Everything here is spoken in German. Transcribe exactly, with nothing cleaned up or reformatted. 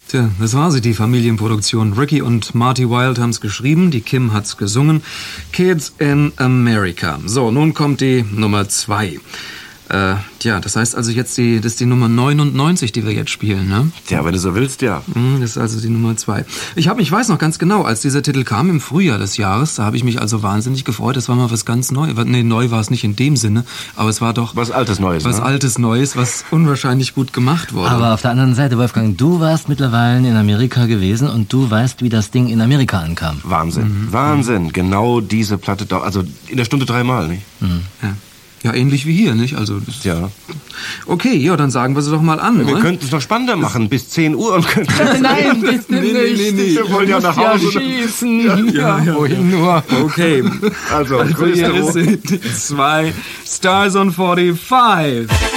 Tja, das war sie, die Familienproduktion. Ricky und Marty Wilde haben's geschrieben, die Kim hat's gesungen. Kids in America. So, nun kommt die Nummer zwei. Äh, tja, das heißt also jetzt die, das ist die Nummer neunundneunzig, die wir jetzt spielen, ne? Ja, wenn du so willst, ja. Das ist also die Nummer zwei. Ich hab, ich weiß noch ganz genau, als dieser Titel kam im Frühjahr des Jahres, da habe ich mich also wahnsinnig gefreut. Das war mal was ganz Neues. Nee, neu war es nicht in dem Sinne, aber es war doch... Was Altes Neues, Was ne? Altes Neues, was unwahrscheinlich gut gemacht wurde. Aber auf der anderen Seite, Wolfgang, du warst mittlerweile in Amerika gewesen und du weißt, wie das Ding in Amerika ankam. Wahnsinn, mhm. Wahnsinn. Genau diese Platte, da, also in der Stunde dreimal, nicht? Mhm. Ja. Ja, ähnlich wie hier, nicht? Also das ja. Okay, ja, dann sagen wir sie doch mal an, ja, wir oder? könnten es noch spannender machen, bis zehn Uhr und könnten... Nein, bitte nee, nee, nee, nee. Wir wollen ja nach Hause. Ja schießen. Ja, ja, ja, wohin ja. nur? Okay. Also, also hier sind zwei Stars on forty-five.